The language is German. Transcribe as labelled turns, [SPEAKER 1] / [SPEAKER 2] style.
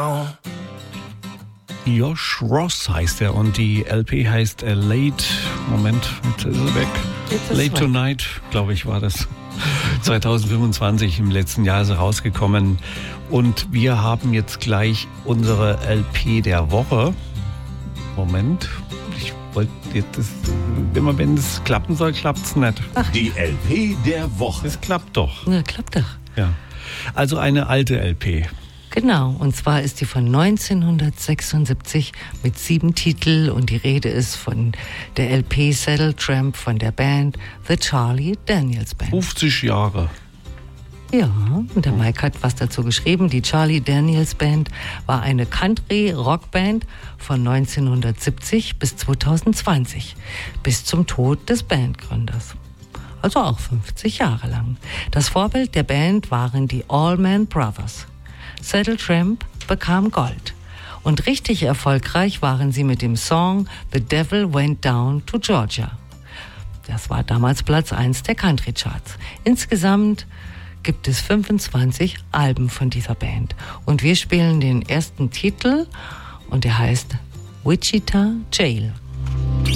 [SPEAKER 1] Josh Ross heißt er und die LP heißt Late, Moment, jetzt ist er weg. Late Tonight, glaube ich, war das. 2025 im letzten Jahr ist er rausgekommen und wir haben jetzt gleich unsere LP der Woche. Moment, ich wollte jetzt, immer wenn es klappen soll, klappt es nicht.
[SPEAKER 2] Die LP der Woche.
[SPEAKER 1] Es klappt doch.
[SPEAKER 3] Ja, klappt doch.
[SPEAKER 1] Ja. Also eine alte LP.
[SPEAKER 3] Genau, und zwar ist die von 1976 mit 7 Titeln und die Rede ist von der LP Saddle Tramp von der Band The Charlie Daniels Band.
[SPEAKER 1] 50 Jahre.
[SPEAKER 3] Ja, und der Mike hat was dazu geschrieben. Die Charlie Daniels Band war eine Country-Rock-Band von 1970 bis 2020, bis zum Tod des Bandgründers. Also auch 50 Jahre lang. Das Vorbild der Band waren die Allman Brothers. Saddle Tramp bekam Gold. Und richtig erfolgreich waren sie mit dem Song The Devil Went Down to Georgia. Das war damals Platz 1 der Country Charts. Insgesamt gibt es 25 Alben von dieser Band. Und wir spielen den ersten Titel und der heißt Wichita Jail.